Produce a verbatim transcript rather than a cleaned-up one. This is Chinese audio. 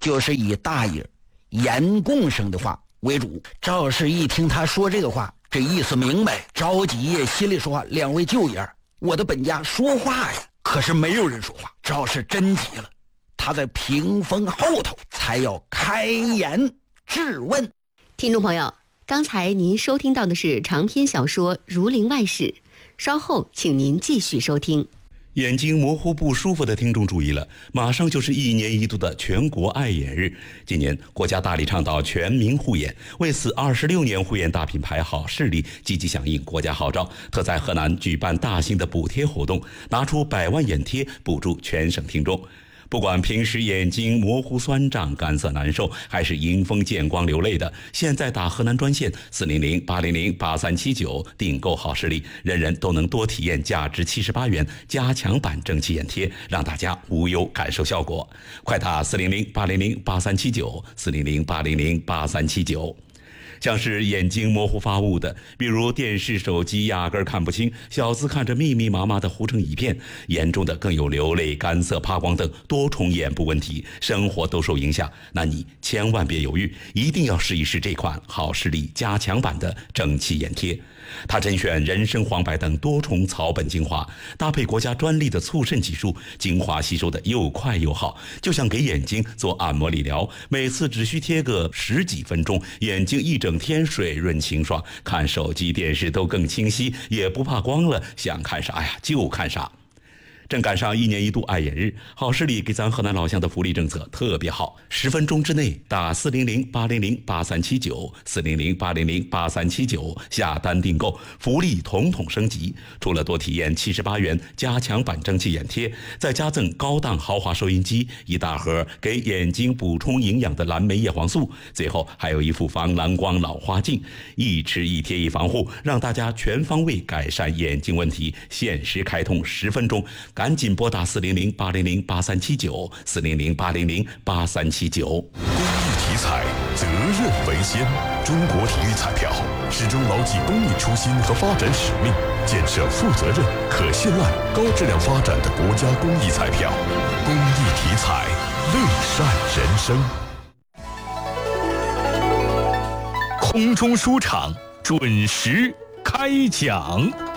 就是以大爷严贡生的话为主。赵氏一听他说这个话，这意思明白，着急，心里说话：两位舅爷，我的本家说话呀！可是没有人说话。赵氏真急了，他在屏风后头才要开言质问。 听众朋友，刚才您收听到的是长篇小说《儒林外史》，稍后请您继续收听。 眼睛模糊不舒服的听众注意了，马上就是一年一度的全国爱眼日。今年国家大力倡导全民护眼，为此二十六年护眼大品牌好视力积极响应国家号召，特在河南举办大型的补贴活动，拿出百万眼贴补助全省听众。不管平时眼睛模糊酸胀、干涩难受，还是迎风见光流泪的，现在打河南专线四零零八零零八三七九订购好视力，人人都能多体验价值七十八元加强版蒸汽眼贴，让大家无忧感受效果。快打四零零八零零八三七九四零零八零零八三七九。像是眼睛模糊发雾的，比如电视手机压根看不清，小字看着密密麻麻的糊成一片，严重的更有流泪、干涩、怕光等多重眼部问题，生活都受影响。那你千万别犹豫，一定要试一试这款好视力加强版的蒸汽眼贴。它甄选人参、黄柏等多重草本精华，搭配国家专利的促渗技术，精华吸收的又快又好，就像给眼睛做按摩理疗，每次只需贴个十几分钟，眼睛一整天水润清爽，看手机电视都更清晰，也不怕光了，想看啥呀就看啥。正赶上一年一度爱眼日，好视力给咱河南老乡的福利政策特别好，十分钟之内打四零零八零零八三七九四零零八零零八三七九下单订购，福利统统升级。除了多体验七十八元加强版蒸汽眼贴，再加赠高档豪华收音机一大盒，给眼睛补充营养的蓝莓叶黄素，最后还有一副防蓝光老花镜，一吃一贴一防护，让大家全方位改善眼睛问题。限时开通十分钟。赶紧拨打四零零八零零八三七九四零零八零零八三七九。 公益体彩，责任为先。中国体育彩票始终牢记公益初心和发展使命，建设负责任、可信赖、高质量发展的国家公益彩票。公益体彩，乐善人生。空中书场准时开讲。